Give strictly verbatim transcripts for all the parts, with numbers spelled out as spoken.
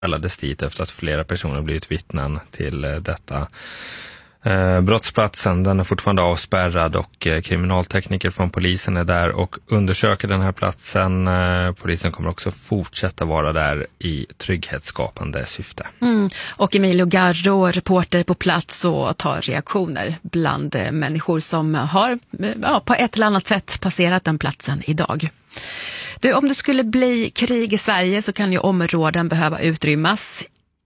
kallades dit efter att flera personer blivit vittnen till eh, detta. Eh, brottsplatsen, den är fortfarande avspärrad och eh, kriminaltekniker från polisen är där och undersöker den här platsen. Eh, polisen kommer också fortsätta vara där i trygghetsskapande syfte. Mm. Och Emilio Garro, reporter på plats, och tar reaktioner bland eh, människor som har eh, ja, på ett eller annat sätt passerat den platsen idag. Du, om det skulle bli krig i Sverige så kan ju områden behöva utrymmas.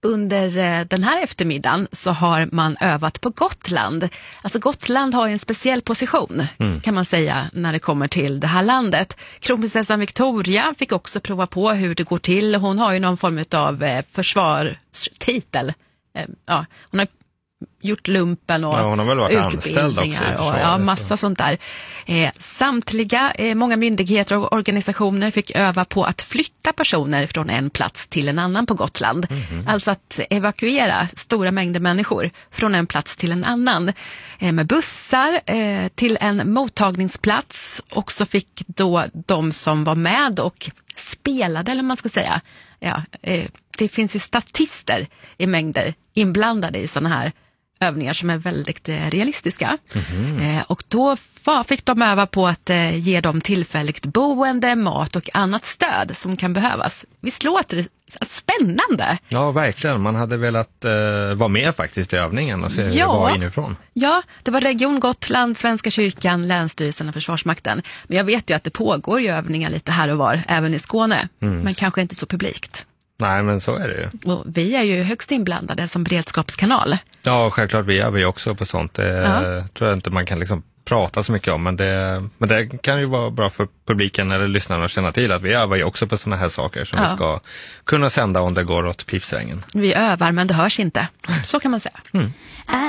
Under den här eftermiddagen så har man övat på Gotland. Alltså Gotland har en speciell position mm. kan man säga när det kommer till det här landet. Kronprinsessan Victoria fick också prova på hur det går till. Hon har ju någon form av försvarstitel. Ja, hon har gjort lumpen och ja, hon har väl varit anställd också i och ja, massa sånt där. Eh, samtliga, eh, många myndigheter och organisationer fick öva på att flytta personer från en plats till en annan på Gotland. Mm-hmm. Alltså att evakuera stora mängder människor från en plats till en annan. Eh, med bussar eh, till en mottagningsplats, och så fick då de som var med och spelade, eller man ska säga, ja, eh, det finns ju statister i mängder inblandade i sådana här övningar som är väldigt eh, realistiska. Mm-hmm. Eh, och då fa, fick de öva på att eh, ge dem tillfälligt boende, mat och annat stöd som kan behövas. Visst låter det spännande? Ja, verkligen. Man hade velat eh, vara med faktiskt i övningen och se hur ja. det var inifrån. Ja, det var Region Gotland, Svenska kyrkan, Länsstyrelsen och Försvarsmakten. Men jag vet ju att det pågår ju övningar lite här och var, även i Skåne. Mm. Men kanske inte så publikt. Nej, men så är det ju. Och vi är ju högst inblandade som beredskapskanal. Ja, självklart, vi är vi också på sånt. Det ja. tror jag inte man kan liksom prata så mycket om, men det, men det kan ju vara bra för publiken eller lyssnarna att känna till att vi övar ju också på såna här saker som ja. vi ska kunna sända om det går åt pipsvängen. Vi övar, men det hörs inte. Så kan man säga. Mm.